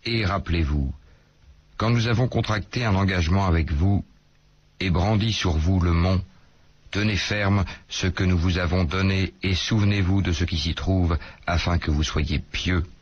Et rappelez-vous, quand nous avons contracté un engagement avec vous et brandi sur vous le mont, tenez ferme ce que nous vous avons donné et souvenez-vous de ce qui s'y trouve afin que vous soyez pieux.